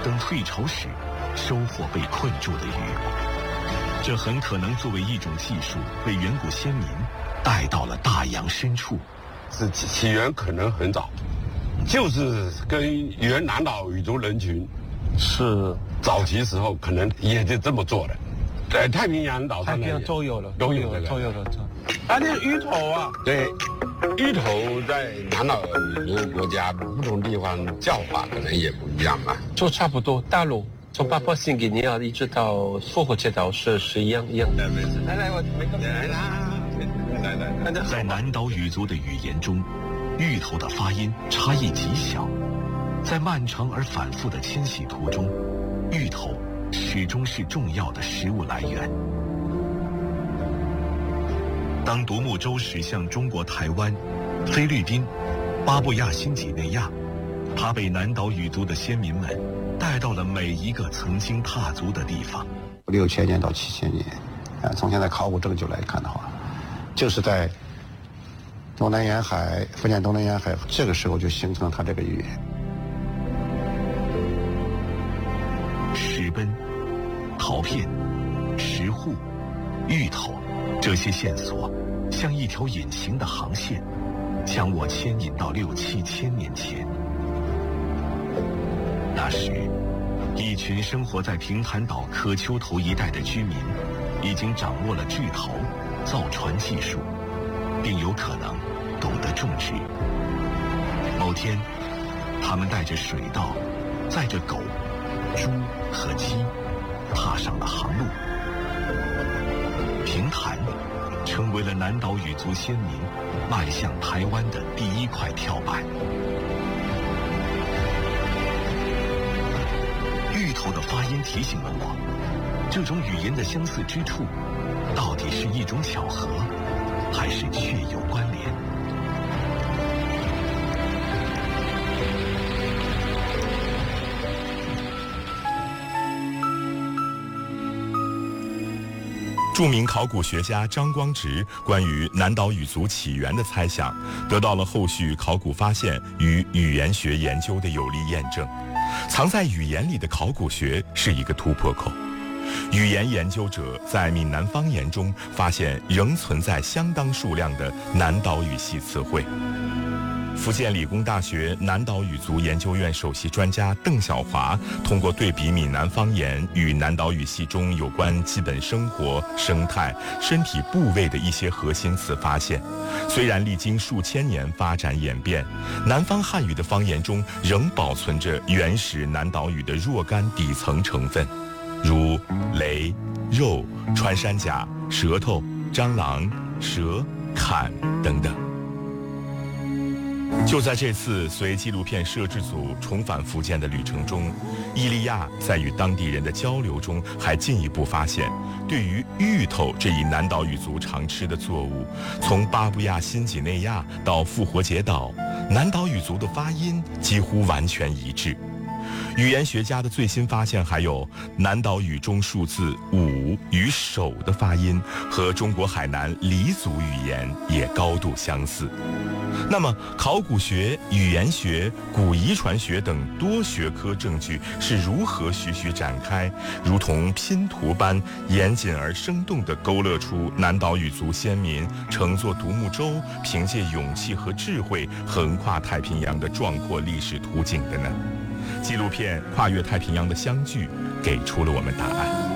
等退潮时，收获被困住的鱼。这很可能作为一种技术，被远古先民带到了大洋深处。 是起源可能很早，就是跟原南岛语族人群是早期时候可能也就这么做的。在太平洋岛上都有了。 那芋头啊，对，芋头在南岛语族国家不同地方叫法可能也不一样吧。 就差不多，大陆从巴布亚新几内亚一直到复活节岛是一样的。来，我没个来啦。 在南岛语族的语言中，芋头的发音差异极小，在漫长而反复的迁徙途中，芋头始终是重要的食物来源。当独木舟驶向中国台湾、菲律宾、巴布亚新几内亚，它被南岛语族的先民们带到了每一个曾经踏足的地方。 6000年到7000年，从现在考古证据来看的话，就是在东南沿海、福建东南沿海这个时候就形成了它这个语言。 石奔、陶片、石户、芋头，这些线索像一条隐形的航线，将我牵引到6、7千年前。那时，一群生活在平潭岛可丘头一带的居民，已经掌握了锯头、造船技术，并有可能懂得种植。某天，他们带着水稻，载着狗、猪和鸡，踏上了航路。平潭成为了南岛语族先民迈向台湾的第一块跳板。芋头的发音提醒了我，这种语言的相似之处，到底是一种巧合，还是确有关联？ 著名考古学家张光直关于南岛语族起源的猜想，得到了后续考古发现与语言学研究的有力验证。藏在语言里的考古学是一个突破口。语言研究者在闽南方言中发现仍存在相当数量的南岛语系词汇。福建理工大学南岛语族研究院首席专家邓晓华通过对比闽南方言与南岛语系中有关基本生活、生态、身体部位的一些核心词发现，虽然历经数千年发展演变，南方汉语的方言中仍保存着原始南岛语的若干底层成分，如雷、肉、穿山甲、舌头、蟑螂、蛇、坎等等。就在这次随纪录片摄制组重返福建的旅程中，伊利亚在与当地人的交流中还进一步发现，对于芋头这一南岛语族常吃的作物，从巴布亚新几内亚到复活节岛，南岛语族的发音几乎完全一致。语言学家的最新发现还有南岛语中数字5与手的发音和中国海南黎族语言也高度相似。那么考古学、语言学、古遗传学等多学科证据是如何徐徐展开，如同拼图般严谨而生动地勾勒出南岛语族先民乘坐独木舟，凭借勇气和智慧横跨太平洋的壮阔历史图景的呢？纪录片《跨越太平洋的相聚》给出了我们答案。